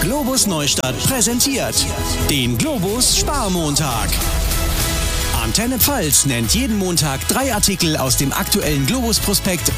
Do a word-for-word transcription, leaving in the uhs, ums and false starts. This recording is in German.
Globus Neustadt präsentiert den Globus Sparmontag. Antenne Pfalz nennt jeden Montag drei Artikel aus dem aktuellen Globus-Prospekt